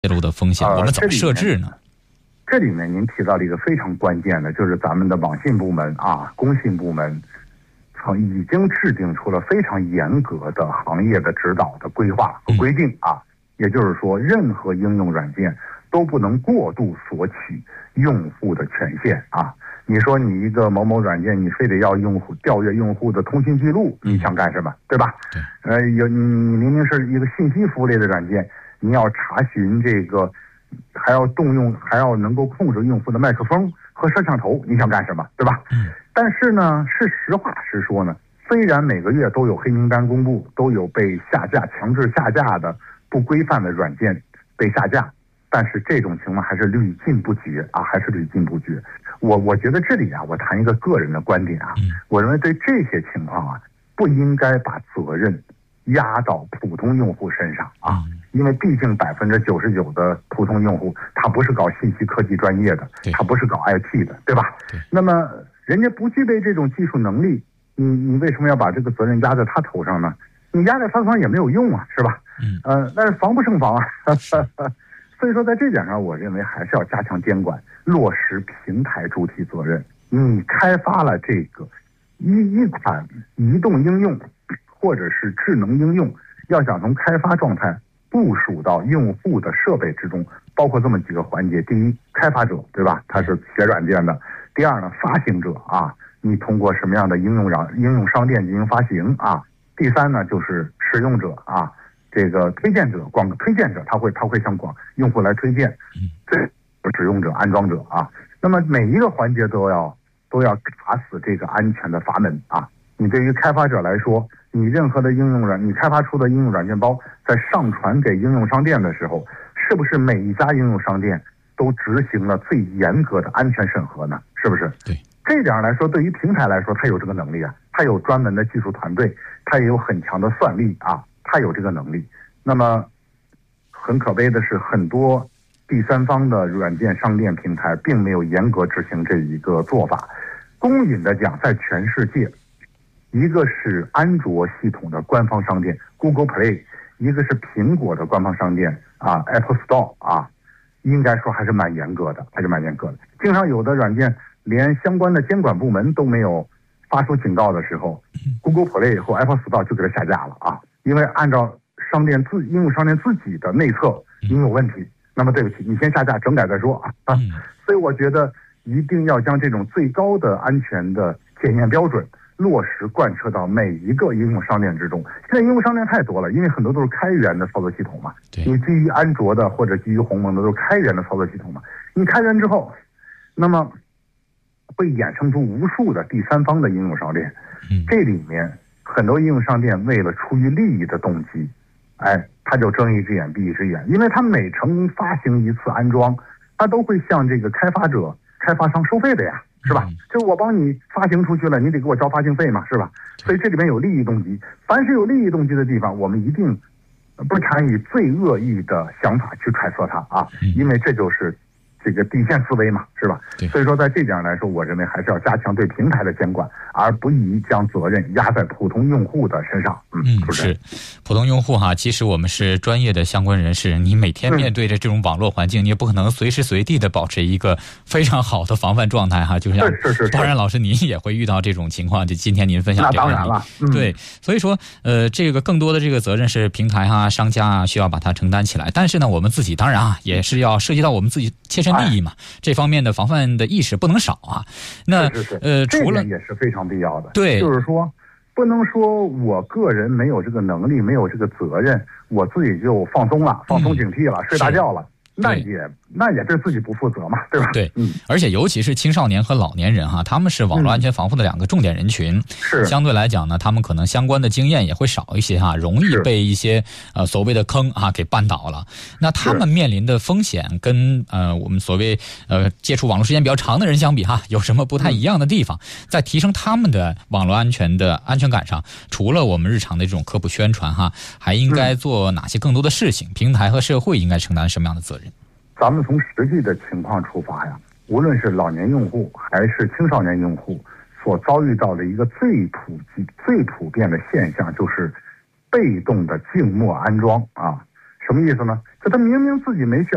泄露的风险，我们怎么设置呢？ 这里面您提到了一个非常关键的，就是咱们的网信部门啊、工信部门已经制定出了非常严格的行业的指导的规划和规定啊。也就是说，任何应用软件都不能过度索取用户的权限啊。你说你一个某某软件，你非得要用户调阅用户的通信记录，你想干什么？对吧？ 对。 你明明是一个信息服务类的软件，你要查询这个。还要能够控制用户的麦克风和摄像头，你想干什么，对吧？但是呢，是实话实说呢，虽然每个月都有黑名单公布，都有被下架、强制下架的不规范的软件被下架，但是这种情况还是屡禁不绝啊，还是屡禁不绝。我觉得这里啊，我谈一个个人的观点啊，我认为对这些情况啊，不应该把责任压到普通用户身上啊。因为毕竟99%的普通用户，他不是搞信息科技专业的，他不是搞 IT 的，对吧？那么人家不具备这种技术能力，你为什么要把这个责任压在他头上呢？你压在他头上也没有用啊，是吧？但是防不胜防啊。所以说在这点上，我认为还是要加强监管，落实平台主体责任。你开发了这个一款移动应用或者是智能应用，要想从开发状态部署到用户的设备之中，包括这么几个环节：第一，开发者，对吧？他是写软件的；第二呢，发行者啊，你通过什么样的应用商店进行发行啊；第三呢，就是使用者啊，这个推荐者、推荐者，他会向用户来推荐，这使用者、安装者啊。那么每一个环节都要卡死这个安全的阀门啊。你对于开发者来说，你任何的你开发出的应用软件包在上传给应用商店的时候，是不是每一家应用商店都执行了最严格的安全审核呢？是不是？ 对。 这点来说，对于平台来说，它有这个能力啊，它有专门的技术团队，它也有很强的算力啊，它有这个能力。那么很可悲的是，很多第三方的软件商店平台并没有严格执行这一个做法。公允的讲，在全世界，一个是安卓系统的官方商店 Google Play， 一个是苹果的官方商店啊 Apple Store 啊，应该说还是蛮严格的，经常有的软件连相关的监管部门都没有发出警告的时候， Google Play 或 Apple Store 就给它下架了啊，因为按照应用商店自己的内测你有问题，那么对不起，你先下架整改再说啊。所以我觉得一定要将这种最高的安全的检验标准落实贯彻到每一个应用商店之中。现在应用商店太多了，因为很多都是开源的操作系统嘛，你基于安卓的或者基于鸿蒙的都是开源的操作系统嘛，你开源之后，那么会衍生出无数的第三方的应用商店，这里面很多应用商店为了出于利益的动机，他就睁一只眼闭一只眼，因为他每发行一次安装，他都会向这个开发商收费的呀，是吧？就我帮你发行出去了，你得给我交发行费嘛，是吧？所以这里面有利益动机，凡是有利益动机的地方，我们一定不参与最恶意的想法去揣测它啊，因为这就是这个底线思维嘛，是吧？所以说在这点来说，我认为还是要加强对平台的监管，而不宜将责任压在普通用户的身上。 是普通用户哈，其实我们是专业的相关人士，你每天面对着这种网络环境，你也不可能随时随地的保持一个非常好的防范状态哈。就像当然老师您也会遇到这种情况，就今天您分享这个问题， 那当然了， 对，所以说这个更多的这个责任是平台啊、商家啊需要把它承担起来，但是呢，我们自己当然啊也是要涉及到我们自己切身利益嘛，这方面的防范的意识不能少啊。那除了这也是非常必要的， 对， 就是说不能说我个人没有这个能力，没有这个责任，我自己就放松警惕了，睡大觉了，那也对自己不负责嘛，对吧？ 对，而且尤其是青少年和老年人哈，他们是网络安全防护的两个重点人群， 是相对来讲呢，他们可能相关的经验也会少一些哈，容易被一些所谓的坑啊给绊倒了。那他们面临的风险跟我们所谓接触网络时间比较长的人相比哈，有什么不太一样的地方？在提升他们的网络安全的安全感上，除了我们日常的这种科普宣传哈，还应该做哪些更多的事情？平台和社会应该承担什么样的责任？ 咱们从实际的情况出发呀，无论是老年用户还是青少年用户所遭遇到的一个最普遍的现象，就是被动的静默安装啊。什么意思呢？就他明明自己没去